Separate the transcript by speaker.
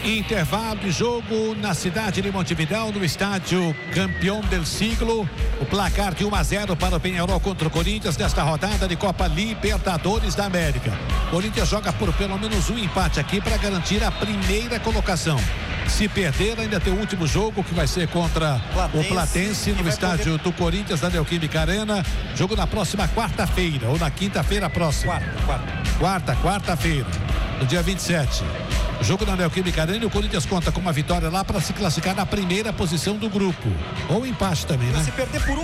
Speaker 1: Intervalo de jogo na cidade de Montevidéu, no estádio Campeão del Siglo. O placar de 1-0 para o Peñarol contra o Corinthians nesta rodada de Copa Libertadores da América. O Corinthians joga por pelo menos um empate aqui para garantir a primeira colocação. Se perder, ainda tem o último jogo, que vai ser contra o Platense no estádio do Corinthians, da Neoquímica Arena. Jogo na próxima quarta-feira, ou na quinta-feira próxima. Quarta-feira, no dia 27. Jogo na Neoquímica Arena, e o Corinthians conta com uma vitória lá para se classificar na primeira posição do grupo. Ou empate também, né?
Speaker 2: Se perder por